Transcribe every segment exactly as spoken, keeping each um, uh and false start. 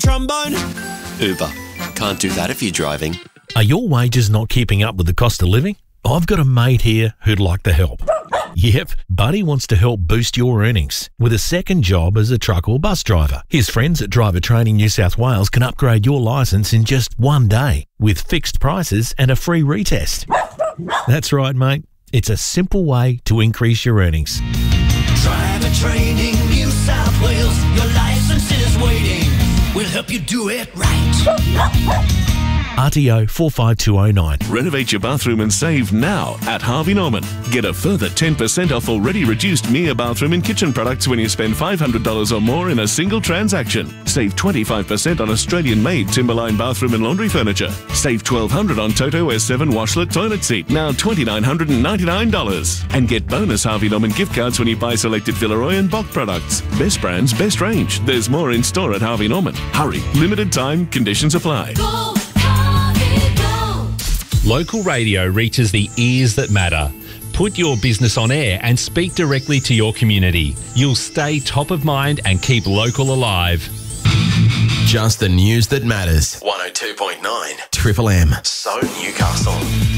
trombone? Uber. Can't do that if you're driving. Are your wages not keeping up with the cost of living? I've got a mate here who'd like to help. Yep, Buddy wants to help boost your earnings with a second job as a truck or bus driver. His friends at Driver Training New South Wales can upgrade your licence in just one day with fixed prices and a free retest. That's right, mate. It's a simple way to increase your earnings. Driver Training New South Wales, your licence is waiting. We'll help you do it right. R T O four five two oh nine. Renovate your bathroom and save now at Harvey Norman. Get a further ten percent off already reduced Mia bathroom and kitchen products when you spend five hundred dollars or more in a single transaction. Save twenty-five percent on Australian-made Timberline bathroom and laundry furniture. Save twelve hundred dollars on Toto S seven washlet toilet seat, now two thousand nine hundred ninety-nine dollars. And get bonus Harvey Norman gift cards when you buy selected Villeroy and Bock products. Best brands, best range. There's more in store at Harvey Norman. Hurry, limited time, conditions apply. Go. Local radio reaches the ears that matter. Put your business on air and speak directly to your community. You'll stay top of mind and keep local alive. Just the news that matters. one oh two point nine Triple M. So Newcastle.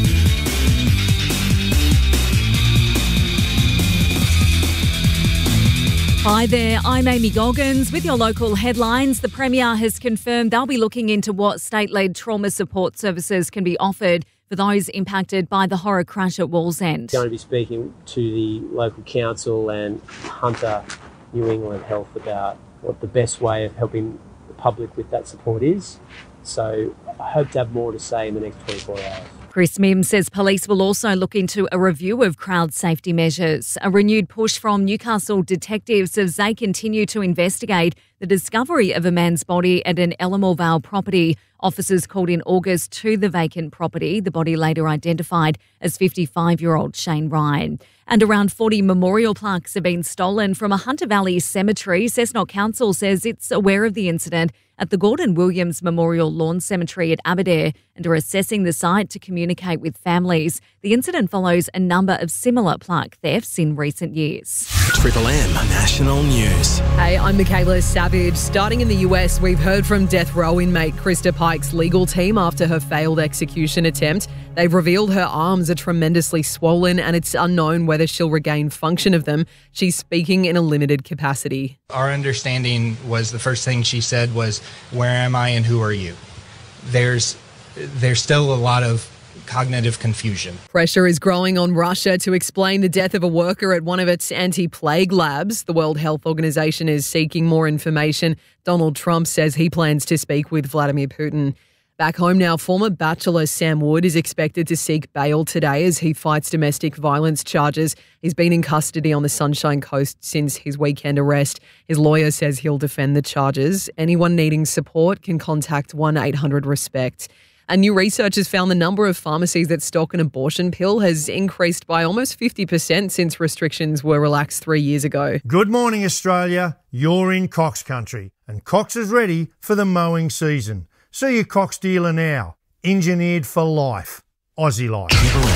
Hi there, I'm Amy Goggins with your local headlines. The Premier has confirmed they'll be looking into what state-led trauma support services can be offered for those impacted by the horror crash at Wallsend. I'm going to be speaking to the local council and Hunter New England Health about what the best way of helping the public with that support is. So I hope to have more to say in the next twenty-four hours. Chris Mims says police will also look into a review of crowd safety measures. A renewed push from Newcastle detectives as they continue to investigate the discovery of a man's body at an Ellamore Vale property. Officers called in August to the vacant property, the body later identified as fifty-five-year-old Shane Ryan. And around forty memorial plaques have been stolen from a Hunter Valley cemetery. Cessnock Council says it's aware of the incident at the Gordon Williams Memorial Lawn Cemetery at Aberdare and are assessing the site to communicate with families. The incident follows a number of similar plaque thefts in recent years. Triple M National News. Hey, I'm Michaela Savage. Starting in the U S, we've heard from death row inmate Krista Pike's legal team after her failed execution attempt. They've revealed her arms are tremendously swollen and it's unknown whether she'll regain function of them. She's speaking in a limited capacity. Our understanding was the first thing she said was, "Where am I and who are you?" There's, there's still a lot of cognitive confusion. Pressure is growing on Russia to explain the death of a worker at one of its anti-plague labs. The World Health Organization is seeking more information. Donald Trump says he plans to speak with Vladimir Putin. Back home now, former Bachelor Sam Wood is expected to seek bail today as he fights domestic violence charges. He's been in custody on the Sunshine Coast since his weekend arrest. His lawyer says he'll defend the charges. Anyone needing support can contact one eight hundred RESPECT. And new research has found the number of pharmacies that stock an abortion pill has increased by almost fifty percent since restrictions were relaxed three years ago. Good morning, Australia. You're in Cox country, and Cox is ready for the mowing season. See your Cox dealer now. Engineered for life. Aussie life.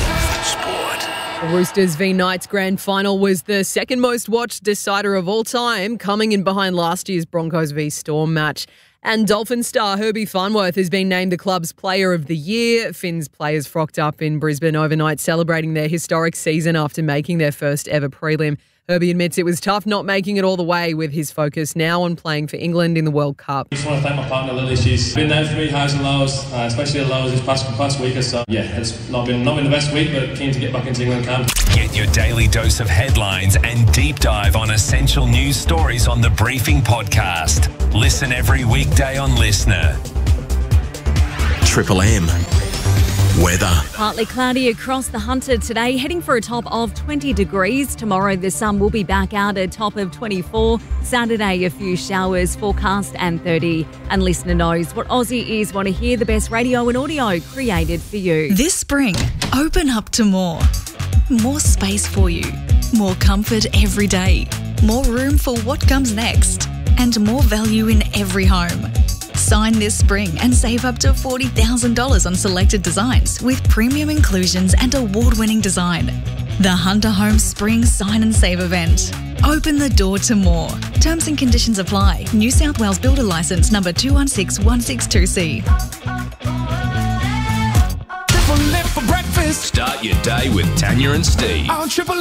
The Roosters v Knights grand final was the second most watched decider of all time, coming in behind last year's Broncos v Storm match. And Dolphin star Herbie Farnworth has been named the club's player of the year. Finns players frocked up in Brisbane overnight celebrating their historic season after making their first ever prelim. Herbie admits it was tough not making it all the way, with his focus now on playing for England in the World Cup. I just want to thank my partner Lily. She's been there for me, highs and lows, uh, especially the lows this past, past week or so. Yeah, it's not been, not been the best week, but keen to get back into England camp. Get your daily dose of headlines and deep dive on essential news stories on the Briefing Podcast. Listen every weekday on Listener. Triple M. Weather. Partly cloudy across the Hunter today, heading for a top of twenty degrees. Tomorrow the sun will be back out at top of twenty-four. Saturday a few showers, forecast and thirty. And Listener knows what Aussie ears want to hear, the best radio and audio created for you. This spring, open up to more. More space for you. More comfort every day. More room for what comes next. And more value in every home. Sign this spring and save up to forty thousand dollars on selected designs with premium inclusions and award-winning design. The Hunter Home Spring Sign and Save event. Open the door to more. Terms and conditions apply. New South Wales Builder Licence number two one six one six two C. Triple Lip for breakfast. Start your day with Tanya and Steve. On Triple